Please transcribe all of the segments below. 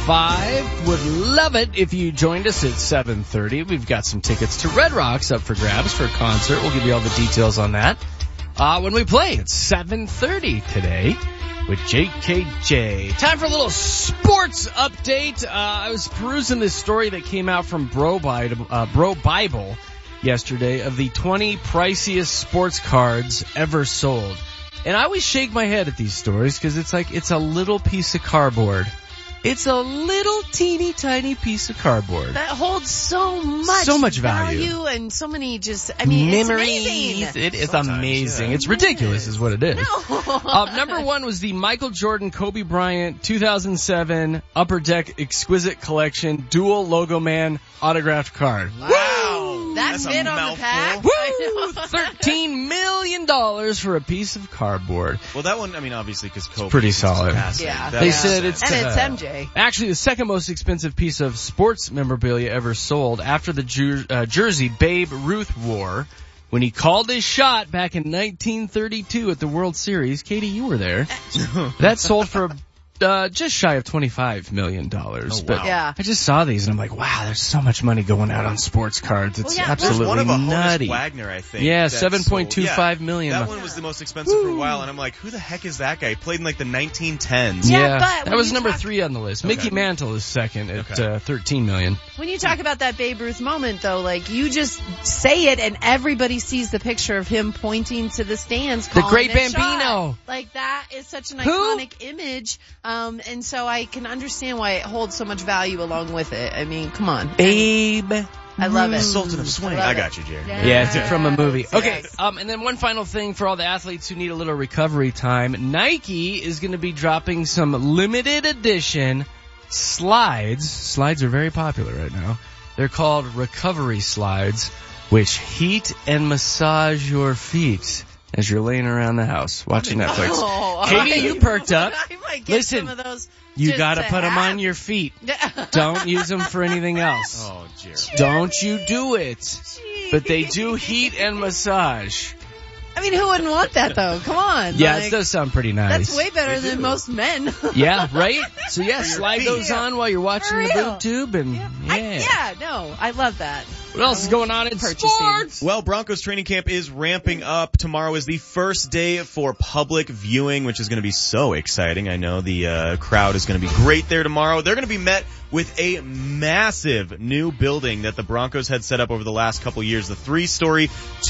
105. Would love it if you joined us at 7:30. We've got some tickets to Red Rocks up for grabs for a concert. We'll give you all the details on that when we play at 7:30 today with JKJ. Time for a little sports update. I was perusing this story that came out from Bro Bible yesterday of the 20 priciest sports cards ever sold. And I always shake my head at these stories because it's like it's a little piece of cardboard. It's a little teeny tiny piece of cardboard. That holds so much value and so many memories. It's amazing. It is amazing. Yeah. It's ridiculous is what it is. No. Number one was the Michael Jordan Kobe Bryant 2007 Upper Deck Exquisite Collection Dual Logo Man autographed card. Wow. That's fit on the pack. Woo! $13 million for a piece of cardboard. Well, that one, obviously, because Kobe. It's pretty solid. Yeah. They said it's MJ. Actually, the second most expensive piece of sports memorabilia ever sold after the jersey Babe Ruth wore when he called his shot back in 1932 at the World Series. Katie, you were there. That sold for just shy of $25 million. Oh, wow. But yeah. I just saw these and I'm like, wow, there's so much money going out on sports cards. It's absolutely one of nutty. Wagner, I think. Yeah, $7.25 million. That one was the most expensive for a while, and I'm like, who the heck is that guy? He played in like the 1910s. Yeah, that was number 3 on the list. Okay. Mickey Mantle is second at $13 million. When you talk about that Babe Ruth moment, though, like you just say it and everybody sees the picture of him pointing to the stands, the Great Bambino. Shot. Like that is such an iconic image. And so I can understand why it holds so much value along with it. I mean, come on. Babe. I love it. Sultan of Swing. I got you, Jerry. Yeah, it's from a movie. Okay, yes. And then one final thing for all the athletes who need a little recovery time. Nike is going to be dropping some limited edition slides. Slides are very popular right now. They're called recovery slides, which heat and massage your feet as you're laying around the house watching Netflix. Katie, you perked up. I might get some of those. You gotta put them on your feet. Don't use them for anything else. Oh, Jerry. Don't you do it. Jeez. But they do heat and massage. I mean, who wouldn't want that, though? Come on. Yeah, it does sound pretty nice. That's way better than most men. Yeah, right? So, slide those on while you're watching the boob tube. And I love that. What else is going on in sports? Well, Broncos training camp is ramping up. Tomorrow is the first day for public viewing, which is going to be so exciting. I know the crowd is going to be great there tomorrow. They're going to be met with a massive new building that the Broncos had set up over the last couple years. The 3-story,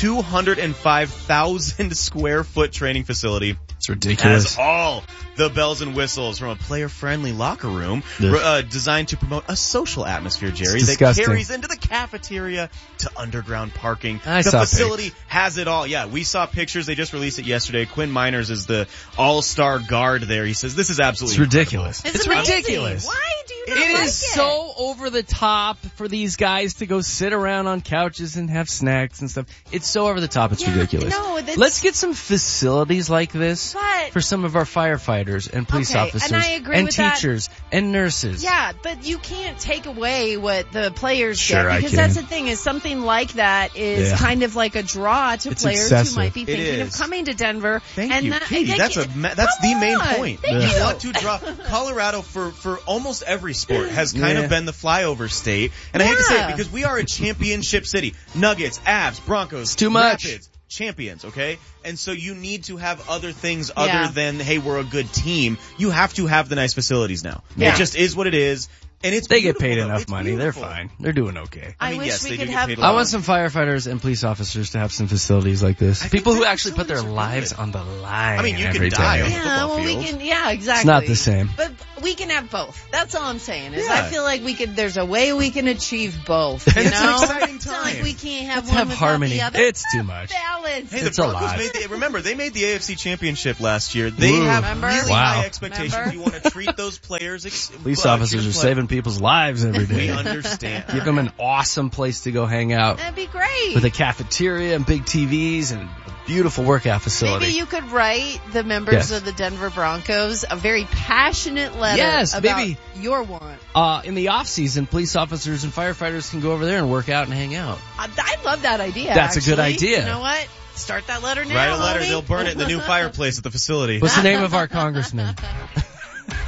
205,000 square foot training facility. It's ridiculous. Has all the bells and whistles from a player-friendly locker room designed to promote a social atmosphere, Jerry, that carries into the cafeteria to underground parking. The facility has it all. Yeah, we saw pictures. They just released it yesterday. Quinn Miners is the all-star guard there. He says, this is absolutely ridiculous. It's ridiculous. Why do you not like it? It is so over the top for these guys to go sit around on couches and have snacks and stuff. It's so over the top. It's ridiculous. No, let's get some facilities like this for some of our firefighters and police officers and I agree and with teachers and nurses. Yeah, but you can't take away what the players get because that's the thing is something like that is kind of like a draw to players who might be thinking of coming to Denver. Thank you, Katie. That's the main point. You want to draw. Colorado for almost every sport has kind of been the flyover state, and I hate to say it because we are a championship city. Nuggets, Avs, Broncos, it's too much. Rapids, champions, okay? And so you need to have other things other than, hey, we're a good team. You have to have the nice facilities now. It just is what it is. And they get paid enough money. They're fine. They're doing okay. I wish we could have. I want some firefighters and police officers to have some facilities like this. People who actually put their lives on the line. I mean, you can die on the football field. Exactly. It's not the same. But we can have both. That's all I'm saying. I feel like there's a way we can achieve both. You it's know? an exciting time. It's not like we can't have one without harmony. the other. It's too much. Balance. Hey, the Broncos they made the AFC Championship last year. They have really high expectations. You want to treat those players. Police officers are saving people's lives every day. We understand. Give them an awesome place to go hang out. That'd be great. With a cafeteria and big TVs and a beautiful workout facility. Maybe you could write the members of the Denver Broncos a very passionate letter about your want. In the off season, police officers and firefighters can go over there and work out and hang out. I love that idea. That's a good idea. You know what? Start that letter now. Write a letter. Homie. They'll burn it in the new fireplace at the facility. What's the name of our congressman?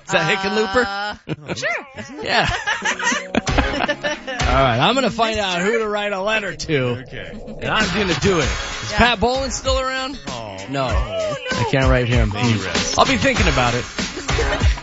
Is that Hickenlooper? Sure. Yeah. All right, I'm going to find out who to write a letter to. Okay. And I'm going to do it. Is Pat Bolin still around? Oh, no. I can't write him. I'll be thinking about it.